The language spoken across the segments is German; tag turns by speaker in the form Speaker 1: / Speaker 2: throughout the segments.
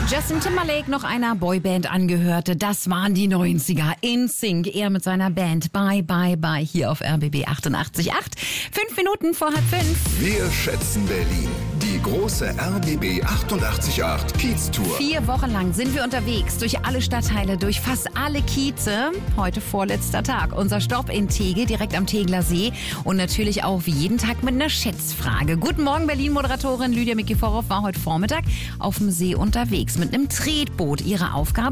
Speaker 1: Justin Timberlake noch einer Boyband angehörte. Das waren die 90er. NSYNC, er mit seiner Band Bye Bye Bye hier auf RBB 88.8. 5 Minuten vor 4:30.
Speaker 2: Wir schätzen Berlin. Die große RBB 88.8 Kiez-Tour.
Speaker 1: 4 Wochen lang sind wir unterwegs durch alle Stadtteile, durch fast alle Kieze. Heute vorletzter Tag. Unser Stopp in Tegel, direkt am Tegeler See. Und natürlich auch wie jeden Tag mit einer Schätzfrage. Guten Morgen, Berlin-Moderatorin Lydia Mikiforov war heute Vormittag auf dem See unterwegs mit einem Tretboot. Ihre Aufgabe?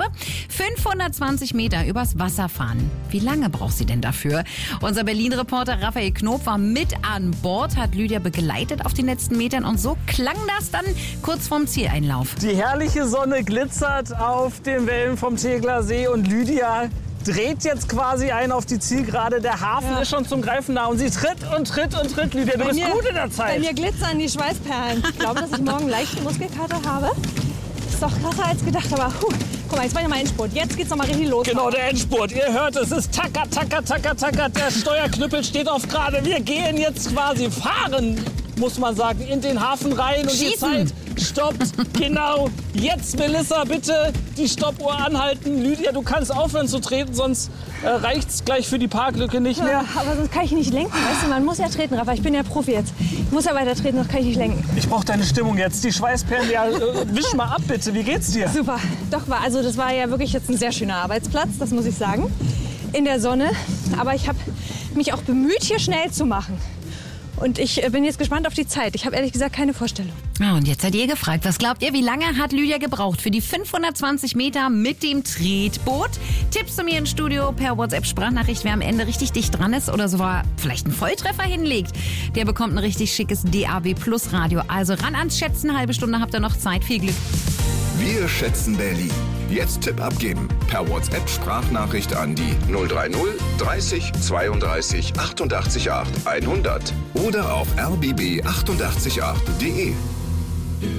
Speaker 1: 520 Meter übers Wasser fahren. Wie lange braucht sie denn dafür? Unser Berlin-Reporter Raphael Knob war mit an Bord, hat Lydia begleitet auf den letzten Metern und so klang das dann kurz vorm Zieleinlauf.
Speaker 3: Die herrliche Sonne glitzert auf den Wellen vom Tegeler See und Lydia dreht jetzt quasi ein auf die Zielgerade. Der Hafen ist schon zum Greifen nah und sie tritt und tritt und tritt. Lydia, du bist gut in der Zeit.
Speaker 4: Bei mir glitzern die Schweißperlen. Ich glaube, dass ich morgen leichten Muskelkater habe. Ist doch krasser als gedacht, aber guck mal, jetzt war ich mal Endspurt. Jetzt geht's noch mal richtig los.
Speaker 3: Genau, der Endspurt. Ihr hört es ist tacker, tacker, tacker, tacker. Der Steuerknüppel steht auf gerade. Wir gehen jetzt quasi fahren, muss man sagen, in den Hafen rein. Und die Zeit stoppt. Genau. Jetzt, Melissa, bitte die Stoppuhr anhalten. Lydia, du kannst aufhören zu treten, sonst reicht's gleich für die Parklücke nicht mehr.
Speaker 4: Ja, aber sonst kann ich nicht lenken. Weißt du, man muss ja treten, Rafa. Ich bin ja Profi jetzt. Ich muss ja weiter treten, sonst kann ich nicht lenken.
Speaker 3: Ich brauche deine Stimmung jetzt. Die Schweißperlen, ja, wisch mal ab, bitte. Wie geht's dir?
Speaker 4: Super. Doch, also das war ja wirklich jetzt ein sehr schöner Arbeitsplatz, das muss ich sagen. In der Sonne. Aber ich habe mich auch bemüht, hier schnell zu machen. Und ich bin jetzt gespannt auf die Zeit. Ich habe ehrlich gesagt keine Vorstellung.
Speaker 1: Und jetzt seid ihr gefragt, was glaubt ihr, wie lange hat Lydia gebraucht für die 520 Meter mit dem Tretboot? Tipps zu mir ins Studio per WhatsApp-Sprachnachricht, wer am Ende richtig dicht dran ist oder sogar vielleicht einen Volltreffer hinlegt. Der bekommt ein richtig schickes DAB Plus Radio. Also ran ans Schätzen, halbe Stunde habt ihr noch Zeit. Viel Glück.
Speaker 2: Wir schätzen Berlin. Jetzt Tipp abgeben. Per WhatsApp-Sprachnachricht an die 030 30 32 88 8 100 oder auf rbb888.de.